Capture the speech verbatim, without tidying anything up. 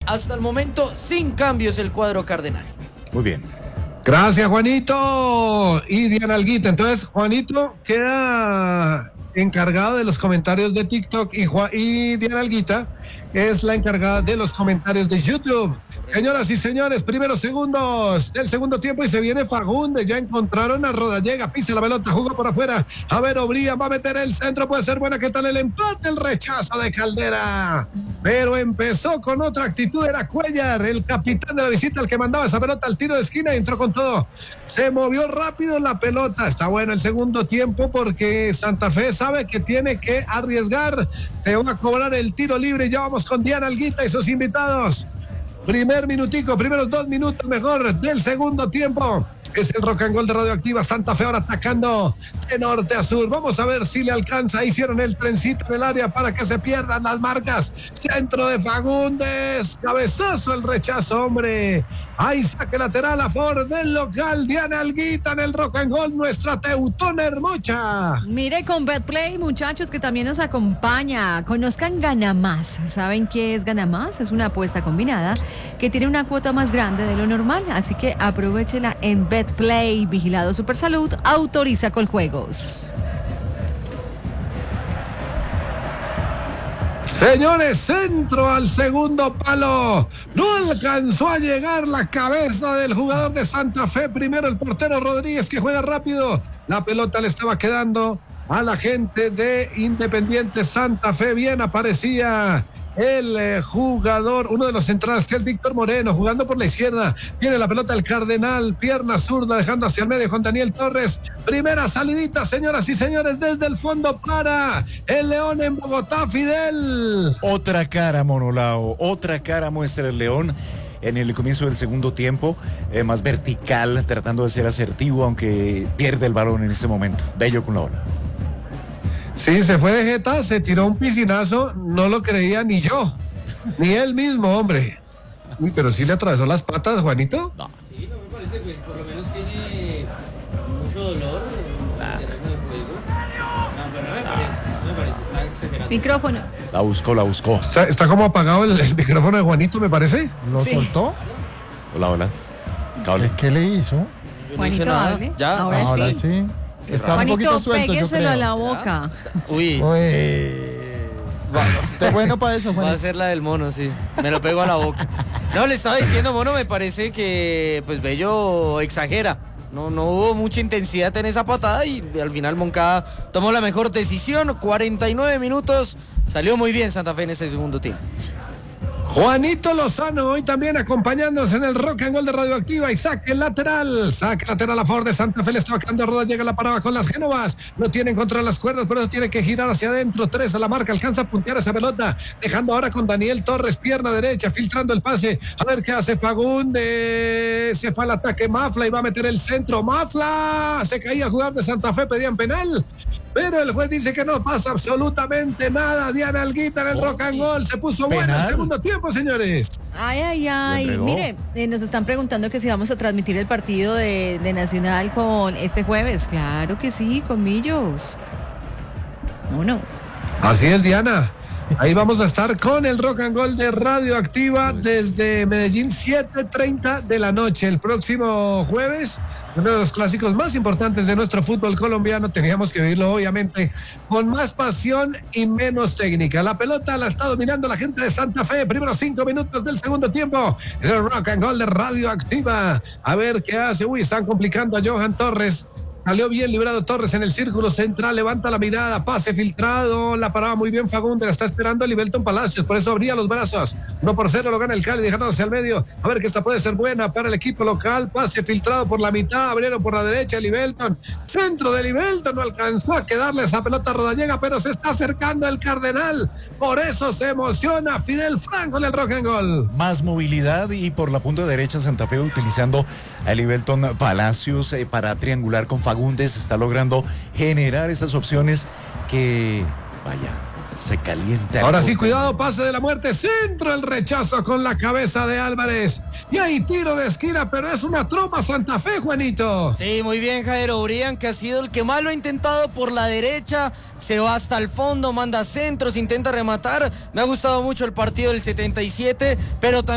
hasta el momento sin cambios el cuadro cardenal. Muy bien. Gracias, Juanito. Y Diana Alguita. Entonces, Juanito queda encargado de los comentarios de TikTok y, Juan, y Diana Alguita es la encargada de los comentarios de YouTube. Señoras y señores, primeros segundos del segundo tiempo y se viene Fagundes. Ya encontraron a Rodallega, pisa la pelota, jugó por afuera. A ver, Obría va a meter el centro, puede ser buena. ¿Qué tal el empate? El rechazo de Caldera. Pero empezó con otra actitud, era Cuellar, el capitán de la visita, el que mandaba esa pelota al tiro de esquina y entró con todo. Se movió rápido la pelota. Está bueno el segundo tiempo porque Santa Fe sabe que tiene que arriesgar. Se va a cobrar el tiro libre. Ya vamos con Diana Alguita y sus invitados. Primer minutico, primeros dos minutos mejor del segundo tiempo. Es el Rock and Roll de Radioactiva. Santa Fe ahora atacando de norte a sur. Vamos a ver si le alcanza. Hicieron el trencito en el área para que se pierdan las marcas. Centro de Fagundes. Cabezazo, el rechazo, hombre. Ahí saque lateral a favor del local. Diana Alguita en el Rock and Roll. Nuestra Teutona Hermocha. Mire, con Betplay, muchachos, que también nos acompaña. Conozcan Ganamás. ¿Saben qué es Ganamás? Es una apuesta combinada que tiene una cuota más grande de lo normal. Así que aprovechela en Betplay. Betplay, vigilado Supersalud, autoriza con juegos. Señores, centro al segundo palo. No alcanzó a llegar la cabeza del jugador de Santa Fe. Primero el portero Rodríguez, que juega rápido. La pelota le estaba quedando a la gente de Independiente Santa Fe. Bien aparecía el eh, jugador, uno de los centrales, que es Víctor Moreno, jugando por la izquierda. Tiene la pelota el Cardenal, pierna zurda, dejando hacia el medio con Daniel Torres. Primera salidita, señoras y señores, desde el fondo para el León en Bogotá, Fidel. Otra cara, Monolao, otra cara muestra el León en el comienzo del segundo tiempo, eh, más vertical, tratando de ser asertivo, aunque pierde el balón en este momento. Bello con la ola. Sí, se fue de jeta, se tiró un piscinazo, no lo creía ni yo, ni él mismo, hombre. Uy, pero sí le atravesó las patas, Juanito. No. Sí, no me parece, pues por lo menos tiene mucho dolor en el terreno de juego. No, pero no me parece, no me parece, está exagerado. Micrófono. La buscó, la buscó. Está, está como apagado el, el micrófono de Juanito, me parece. ¿Lo Sí. soltó? Hola, hola. Cable. ¿Qué le hizo? Juanito, hable. Ya. Ahora, Ahora sí. sí. Está un Juanito, poquito suelto, yo pégueselo creo. a la boca. Uy, Uy. Está bueno para eso, va a Juanito. ser la del mono, sí. Me lo pego a la boca. No, le estaba diciendo, mono, me parece que pues Bello exagera. No, no hubo mucha intensidad en esa patada y al final Moncada tomó la mejor decisión. cuarenta y nueve minutos. Salió muy bien Santa Fe en este segundo tiempo. Juanito Lozano hoy también acompañándonos en el Rock and Roll de Radioactiva y saque lateral, saque lateral a favor de Santa Fe, le está tocando Roda, llega la parada con las Génovas, no tienen contra las cuerdas, por eso tiene que girar hacia adentro, tres a la marca, alcanza a puntear esa pelota, dejando ahora con Daniel Torres, pierna derecha, filtrando el pase, a ver qué hace Fagundes, se fue al ataque Mafla y va a meter el centro, Mafla, se caía a jugar de Santa Fe, pedían penal, pero el juez dice que no pasa absolutamente nada. Diana Alguita en el Rock and Roll, se puso buena el segundo tiempo, señores. Ay, ay, ay. Mire, eh, nos están preguntando que si vamos a transmitir el partido de, de Nacional con este jueves. Claro que sí, con Millos. ¿O no? Así es, Diana. Ahí vamos a estar con el Rock and Roll de Radioactiva desde Medellín, siete treinta de la noche. El próximo jueves, uno de los clásicos más importantes de nuestro fútbol colombiano. Teníamos que vivirlo, obviamente, con más pasión y menos técnica. La pelota la está dominando la gente de Santa Fe. Primeros cinco minutos del segundo tiempo. El Rock and Roll de Radioactiva. A ver qué hace. Uy, están complicando a Johan Torres. Salió bien librado Torres en el círculo central, levanta la mirada, pase filtrado, la paraba muy bien Fagundes, la está esperando Livelton Palacios, por eso abría los brazos, uno por cero lo gana el Cali, dejando hacia el medio, a ver que esta puede ser buena para el equipo local, pase filtrado por la mitad, abrieron por la derecha Livelton, centro de Livelton, no alcanzó a quedarle esa pelota a Rodallega, pero se está acercando el Cardenal, por eso se emociona Fidel Franco en el Rock and Roll. Más movilidad y por la punta derecha Santa Fe utilizando a Livelton Palacios eh, para triangular con Fagundes. Está logrando generar estas opciones que, vaya, se calienta. Ahora sí, cuidado, pase de la muerte, centro, el rechazo con la cabeza de Álvarez. Y ahí tiro de esquina, pero es una tromba Santa Fe, Juanito. Sí, muy bien, Jairo Brian, que ha sido el que más lo ha intentado por la derecha, se va hasta el fondo, manda centros, intenta rematar. Me ha gustado mucho el partido del setenta y siete, pero también